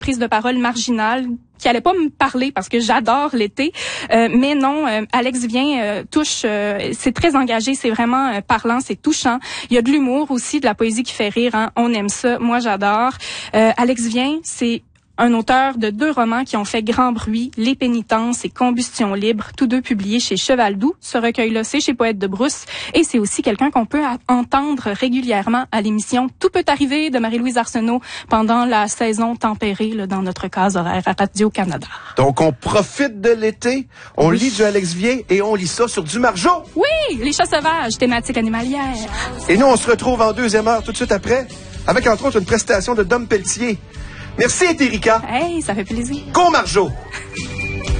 prise de parole marginale qui allait pas me parler parce que j'adore l'été, mais non, Alex Vien touche, c'est très engagé, c'est vraiment parlant, c'est touchant. Il y a de l'humour aussi, de la poésie qui fait rire, hein. On aime ça, moi j'adore. Alex Vien, c'est un auteur de 2 romans qui ont fait grand bruit, Les Pénitences et Combustion libre, tous 2 publiés chez Cheval Doux. Ce recueil-là, c'est chez Poète de Brousse, et c'est aussi quelqu'un qu'on peut entendre régulièrement à l'émission Tout peut arriver de Marie-Louise Arsenault pendant la saison tempérée là, dans notre case horaire à Radio-Canada. Donc, on profite de l'été, on lit du Alex Vien et on lit ça sur du Margeau. Oui, les chats sauvages, thématique animalière. Et nous, on se retrouve en 2e heure tout de suite après, avec entre autres une prestation de Dom Pelletier. Merci, Erika. Hey, ça fait plaisir. Go Margeau!